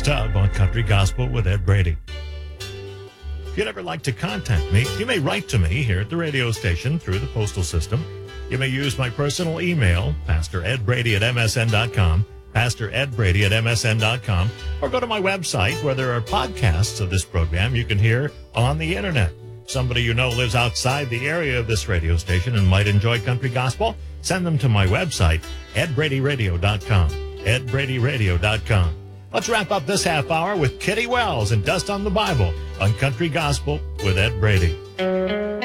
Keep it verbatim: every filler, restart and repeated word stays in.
Stubb on Country Gospel with Ed Brady. If you'd ever like to contact me, you may write to me here at the radio station through the postal system. You may use my personal email, Pastor Ed Brady at M S N dot com, Pastor Ed Brady at M S N dot com, or go to my website where there are podcasts of this program you can hear on the internet. Somebody you know lives outside the area of this radio station and might enjoy country gospel, send them to my website, ed brady radio dot com, ed brady radio dot com. Let's wrap up this half hour with Kitty Wells and Dust on the Bible on Country Gospel with Ed Brady.